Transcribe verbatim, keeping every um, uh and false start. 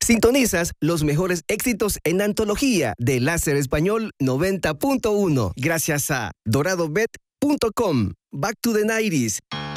Sintonizas los mejores éxitos en antología de Láser Español noventa punto uno gracias a dorado bet punto com. Back to the nineties.